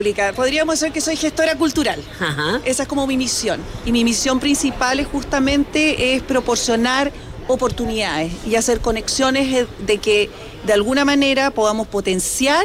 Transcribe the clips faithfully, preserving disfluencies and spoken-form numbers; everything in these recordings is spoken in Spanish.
Podríamos decir que soy gestora cultural. Ajá. Esa es como mi misión. Y mi misión principal es justamente es proporcionar oportunidades y hacer conexiones de que de alguna manera podamos potenciar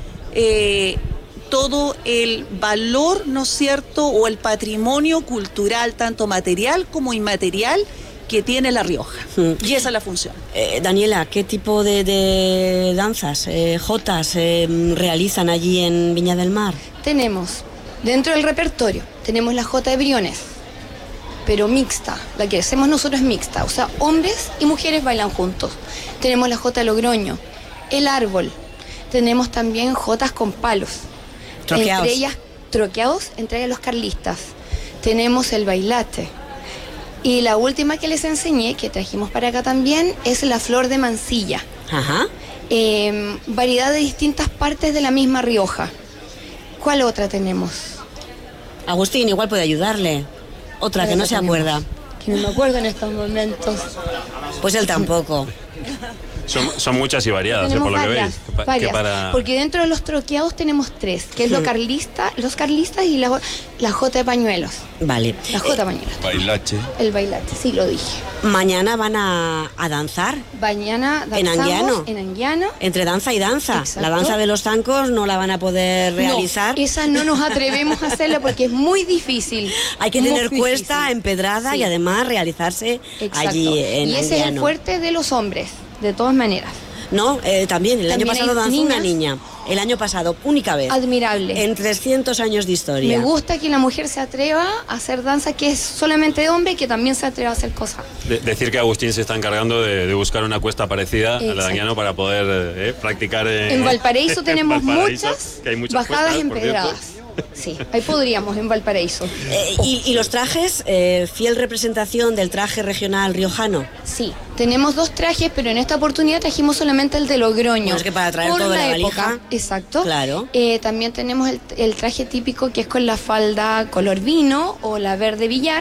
eh, todo el valor, ¿no es cierto?, o el patrimonio cultural, tanto material como inmaterial, que tiene La Rioja. Mm. Y esa es la función. Eh, Daniela, ¿qué tipo de, de danzas, eh, jotas, eh, realizan allí en Viña del Mar? Tenemos, dentro del repertorio, tenemos la jota de Briones, pero mixta. La que hacemos nosotros es mixta, o sea, hombres y mujeres bailan juntos. Tenemos la jota de Logroño, el árbol. Tenemos también jotas con palos. Troqueados. Entre ellas, troqueados, entre ellas los carlistas. Tenemos el bailate. Y la última que les enseñé, que trajimos para acá también, es la flor de mansilla. Ajá. Eh, variedad de distintas partes de la misma Rioja. ¿Cuál otra tenemos? Agustín, igual puede ayudarle. Otra que no se acuerda. Que no me acuerdo en estos momentos. Pues él tampoco. Son, son muchas y variadas, eh, por lo varias, que veis. Varias, que para... porque dentro de los troqueados tenemos tres, que es lo carlista, los carlistas y la, la jota de pañuelos. Vale. La jota de pañuelos. Bailache. El bailate, sí, lo dije. Mañana van a, a danzar. Mañana danzamos en Anguiano. En Anguiano. Entre danza y danza. Exacto. La danza de los zancos no la van a poder realizar. No, esa no nos atrevemos a hacerla porque es muy difícil. Hay que muy tener difícil. Cuesta, empedrada, sí. Y además realizarse Exacto. allí en Y ese Anguiano. Es el fuerte de los hombres, de todas maneras. No, eh, también, el también año pasado danzó niñas. una niña. El año pasado, única vez. Admirable. En trescientos años de historia. Me gusta que la mujer se atreva a hacer danza que es solamente de hombre y que también se atreva a hacer cosas. De- decir que Agustín se está encargando de, de buscar una cuesta parecida Exacto. a la de Anguiano para poder eh, practicar. Eh, En Valparaíso tenemos en Valparaíso, muchas, que hay muchas bajadas cuestas, por cierto. empedradas. Sí, ahí podríamos en Valparaíso. Eh, y, y los trajes, eh, fiel representación del traje regional riojano. Sí, tenemos dos trajes, pero en esta oportunidad trajimos solamente el de Logroño. Bueno, es que para traer por toda la la época. valija. Exacto. Claro. Eh, también tenemos el, el traje típico que es con la falda color vino o la verde billar.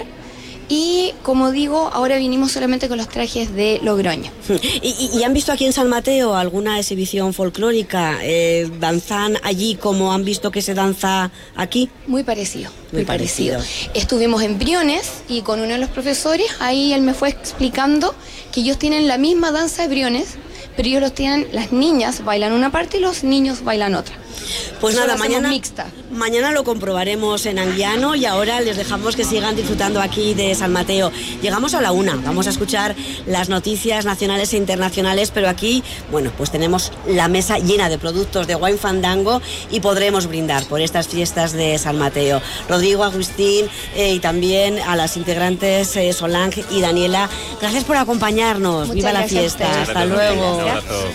Y como digo, ahora vinimos solamente con los trajes de Logroño. ¿Y, y, y han visto aquí en San Mateo alguna exhibición folclórica? Eh, ¿Danzan allí como han visto que se danza aquí? Muy parecido, muy, Muy parecido. parecido. Estuvimos en Briones y con uno de los profesores, ahí él me fue explicando que ellos tienen la misma danza de Briones, pero ellos los tienen, las niñas bailan una parte y los niños bailan otra. Pues Eso nada, lo hacemos mañana, mixta. mañana lo comprobaremos en Anguiano y ahora les dejamos que sigan disfrutando aquí de San Mateo. Llegamos a la una, vamos a escuchar las noticias nacionales e internacionales, pero aquí, bueno, pues tenemos la mesa llena de productos de Wine Fandango y podremos brindar por estas fiestas de San Mateo. Rodrigo, Agustín eh, y también a las integrantes eh, Solange y Daniela, gracias por acompañarnos. Muchas Viva la gracias a fiesta, ustedes. hasta Gracias, luego. un abrazo.